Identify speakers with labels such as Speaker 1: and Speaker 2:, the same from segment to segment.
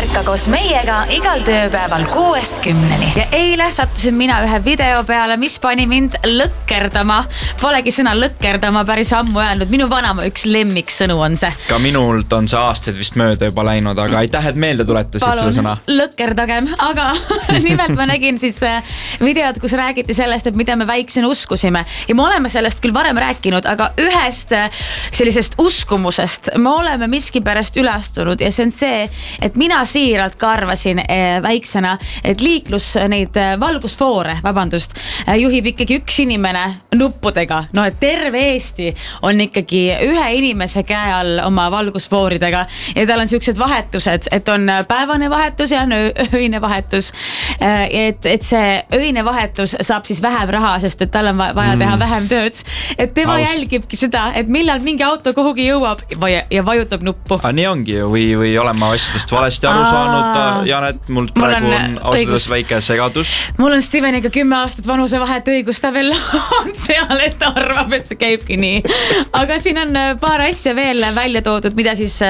Speaker 1: ikka koos meiega igal tööpäeval 6-10.
Speaker 2: Ja eile sattusin mina ühe video peale, mis pani mind lõkkerdama. Polegi sõna lõkkerdama päris ammu öelnud. Minu vanama üks lemmiksõnu on see.
Speaker 3: Ka minult on see aastaid vist mööda juba läinud, aga aitäh, et meelde tuletasid selle sõna.
Speaker 2: Lõkkerdagem, aga nimelt ma nägin siis videod, kus räägiti sellest, et mida me väiksena uskusime. Ja me oleme sellest küll varem rääkinud, aga ühest sellisest uskumusest me oleme miskipärast ülestunud ja see on see, et mina siiralt ka arvasin väiksena, et liiklus neid valgusfoore, juhib ikkagi üks inimene nuppudega. No, et terve Eesti on ikkagi ühe inimese käe all oma valgusfooridega ja tal on siuksed vahetused, et on päevane vahetus ja öine vahetus. Et see öine vahetus saab siis vähem raha, sest et tal on vaja teha vähem tööd. Et tema jälgibki seda, et millal mingi auto kuhugi jõuab ja vajutab nuppu.
Speaker 3: Nii ongi ju, või olema asjadest valesti aru saanud. Janet, mul praegu on ausõdes väike segadus.
Speaker 2: Mul on Steveniga 10 aastat vanuse vahet õigus, ta veel on seal, et ta arvab, et see käibki nii. Aga siin on paar asja veel välja toodud, mida siis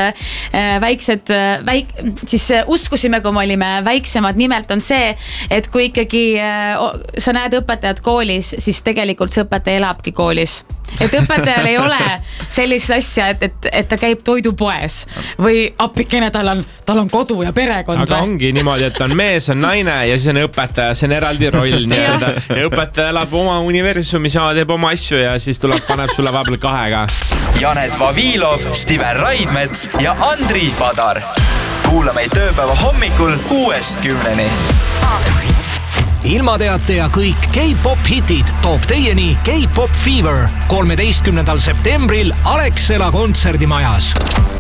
Speaker 2: siis uskusime, kui me olime väiksemad. Nimelt on see, et kui ikkagi sa näed õpetajat koolis, siis tegelikult see õpetaja elabki koolis. Et õpetajal ei ole sellist asja, et ta käib toidupoes või appikene tal on kodu ja perekond.
Speaker 4: Aga ongi niimoodi, et on mees, on naine ja siis on õpetaja, see on eraldi roll ja õpetaja elab oma universumis ja teeb oma asju ja siis paneb sulle vahepeal kahega.
Speaker 3: Janet Vavilov, Stiven Raidmets ja Andri Padar. Kuula meid tööpäeva hommikul 6-10.
Speaker 5: Ilmateate ja kõik K-pop hitid toob teieni K-pop Fever 13. septembril Alexela kontserdimajas.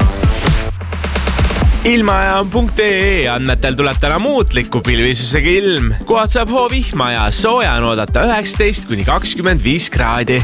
Speaker 4: Ilmajaam.ee andmetel tuleb täna muutliku pilvisusega ilm. Kohad saab hoovihma ja sooja on oodata 19-25 kraadi.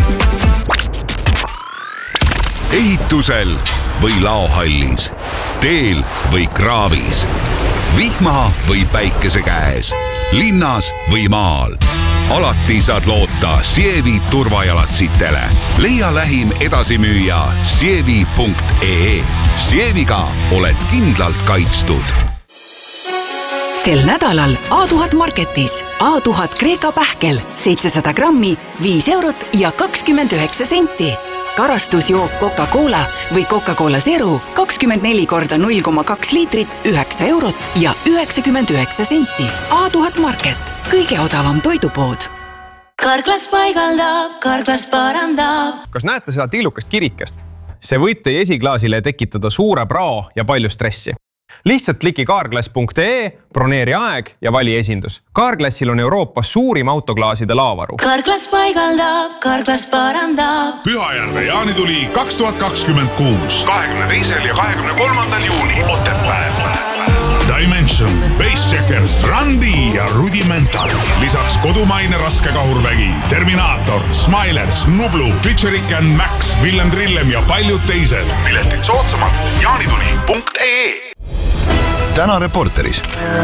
Speaker 6: Ehitusel või laohallis, teel või kraavis, vihma või päikese käes, linnas või maal. Alati saad loota Sievi turvajalatsitele. Leia lähim edasimüüja sievi.ee. Sieviga oled kindlalt kaitstud.
Speaker 7: Sel nädalal A1000 Marketis A1000 Kreeka pähkel 700 grammi 5 eurot ja 29 senti. Karastusjook Coca-Cola või Coca-Cola Zero 24 korda 0,2 liitrit 9 eurot ja 99 senti. A1000 Market, kõige odavam toidupood.
Speaker 1: Karklas paigaldab, Karklas parandab.
Speaker 8: Kas näete seda tillukest kirikest? See võib teie esiklaasile tekitada suure prao ja palju stressi. Lihtsalt kliki carglass.ee, broneeri aeg ja vali esindus. Carglassil on Euroopas suurim autoklaaside laavaru.
Speaker 1: Karklas paigaldab, Karklas parandab.
Speaker 9: Pühajärve jaanituli 2026. 22. ja 23. juuni Otepää. Dimension, Basecheckers, Randi ja Rudimental. Lisaks kodumaine raskekahurvägi, Terminator, Smilers, Nublu, Glitcheriken, Max, Willem Trillem ja paljud teised. Piletid soodsamalt jaanituli.ee.
Speaker 6: Täna Reporteris.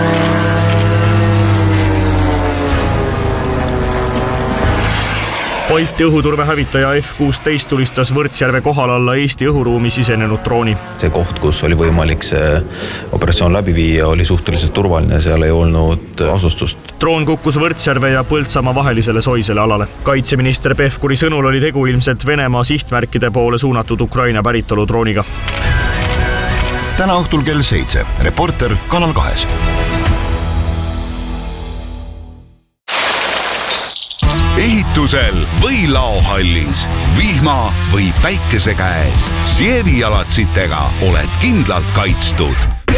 Speaker 10: Balti õhuturbehävitaja F-16 tulistas Võrtsjärve kohal alla Eesti õhuruumi sisenenud drooni.
Speaker 11: See koht, kus oli võimalik see operatsioon läbi viia, oli suhteliselt turvaline, seal ei olnud asustust.
Speaker 10: Droon kukkus Võrtsjärve ja Põltsamaa vahelisele soisele alale. Kaitseminister Pevkuri sõnul oli tegu ilmselt Venemaa sihtmärkide poole suunatud Ukraina päritolu drooniga.
Speaker 6: Täna õhtul kell 7. Reporter Kanal 2. Ehitusel või laohallis, vihma või päikese käes, Sievi jalatsitega oled kindlalt kaitstud.